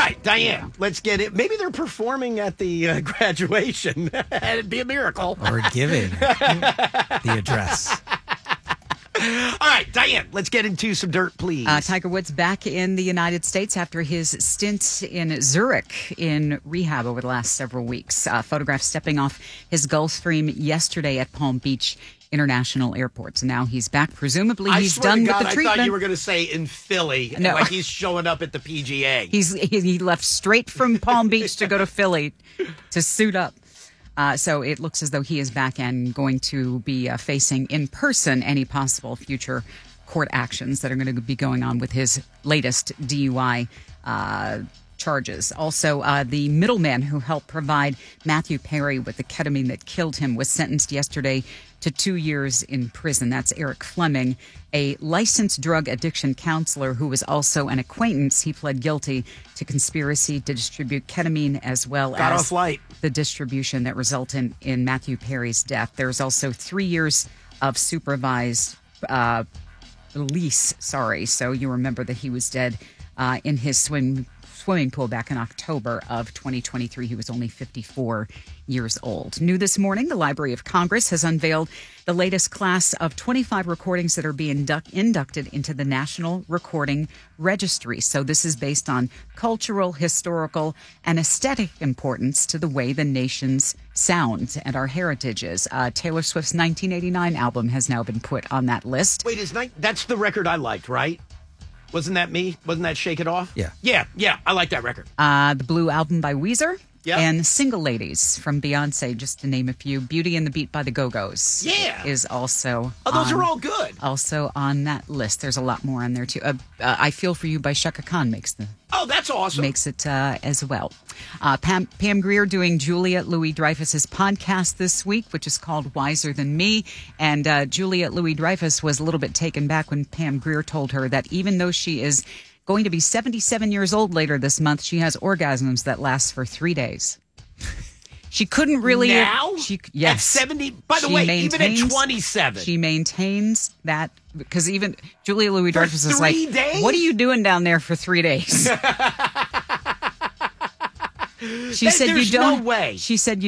right, Diane, let's get it. Maybe they're performing at the graduation. It'd be a miracle. Or giving the address. All right, Diane, let's get into some dirt, please. Tiger Woods back in the United States after his stint in Zurich in rehab over the last several weeks. Photographed stepping off his Gulfstream yesterday at Palm Beach International Airport. So now he's back. Presumably he's done with the treatment. I thought you were going to say in Philly, no. like he's showing up at the PGA. He left straight from Palm Beach to go to Philly to suit up. So it looks as though he is back and going to be facing in person any possible future court actions that are going to be going on with his latest DUI charges. Also, the middleman who helped provide Matthew Perry with the ketamine that killed him was sentenced yesterday to 2 years in prison. That's Eric Fleming, a licensed drug addiction counselor who was also an acquaintance. He pled guilty to conspiracy to distribute ketamine as well as the distribution that resulted in Matthew Perry's death. There's also 3 years of supervised release. So you remember that he was dead in his swimming pool back in October of 2023. He was only 54 years old. New this morning, the Library of Congress has unveiled the latest class of 25 recordings that are being inducted into the National Recording Registry. So this is based on cultural, historical, and aesthetic importance to the way the nation's sound and our heritage is. Taylor Swift's 1989 album has now been put on that list. Wait, that's the record I liked, right? Wasn't that me? Wasn't that Shake It Off? Yeah. Yeah. I like that record. The Blue Album by Weezer. Yep. And Single Ladies from Beyonce, just to name a few. Beauty and the Beat by the Go-Go's. Yeah. Is also those are all good. Also on that list. There's a lot more on there, too. I Feel For You by Chaka Khan makes that's awesome. Makes it as well. Pam Grier doing Juliette Louis-Dreyfus's podcast this week, which is called Wiser Than Me. And Juliette Louis-Dreyfus was a little bit taken back when Pam Grier told her that even though she is going to be 77 years old later this month, she has orgasms that last for 3 days. She couldn't really... Now? Yes. At 70? By the way, even at 27. She maintains that, because even Julia Louis-Dreyfus is like, 3 days? what are you doing down there for 3 days? She said, There's you don't... no way. She said, you